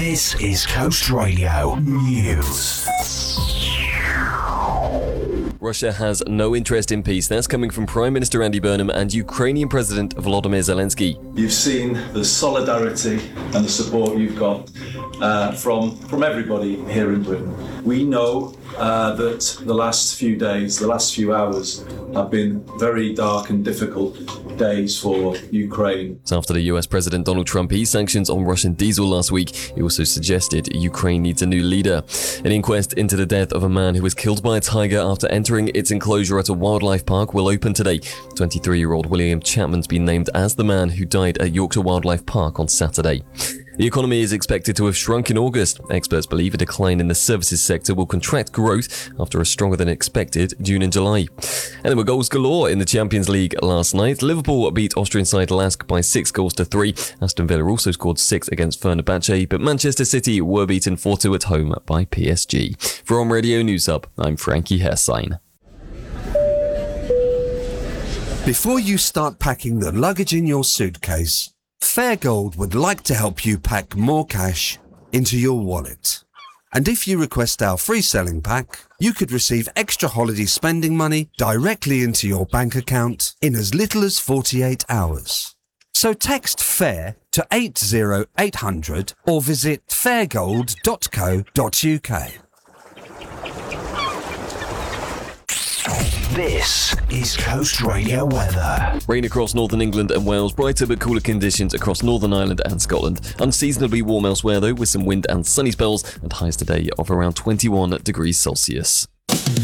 This is Coast Radio News. Russia has no interest in peace. That's coming from Prime Minister Andy Burnham and Ukrainian President Volodymyr Zelensky. You've seen the solidarity and the support you've got from everybody here in Britain. We know that the last few days, the last few hours have been very dark and difficult days for Ukraine. So after the US President Donald Trump eased sanctions on Russian diesel last week, he also suggested Ukraine needs a new leader. An inquest into the death of a man who was killed by a tiger after entering its enclosure at a wildlife park will open today. 23-year-old William Chapman's been named as the man who died at Yorkshire Wildlife Park on Saturday. The economy is expected to have shrunk in August. Experts believe a decline in the services sector will contract growth after a stronger than expected June and July. And there were goals galore in the Champions League last night. Liverpool beat Austrian side Lask by 6-3. Aston Villa also scored 6 against Fenerbahce, but Manchester City were beaten 4-2 at home by PSG. From Radio News Hub, I'm Frankie Hessine. Before you start packing the luggage in your suitcase, Fairgold would like to help you pack more cash into your wallet. And if you request our free selling pack, you could receive extra holiday spending money directly into your bank account in as little as 48 hours. So text FAIR to 80800 or visit fairgold.co.uk. This is Coast Radio weather. Rain across northern England and Wales, brighter but cooler conditions across Northern Ireland and Scotland. Unseasonably warm elsewhere though, with some wind and sunny spells and highs today of around 21 degrees Celsius.